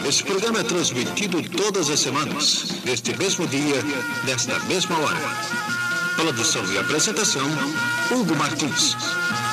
Este programa é transmitido todas as semanas, neste mesmo dia, nesta mesma hora. Produção e apresentação, Hugo Martins.